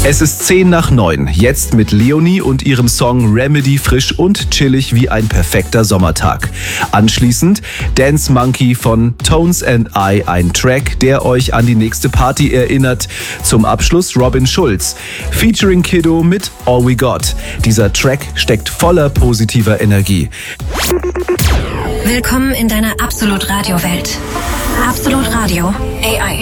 Es ist 8:50. Jetzt mit Leonie und ihrem Song Remedy frisch und chillig wie ein perfekter Sommertag. Anschließend Dance Monkey von Tones and I, ein Track, der euch an die nächste Party erinnert. Zum Abschluss Robin Schulz, featuring Kiddo mit All We Got. Dieser Track steckt voller positiver Energie. Willkommen in deiner Absolut Radio Welt. Absolut Radio AI.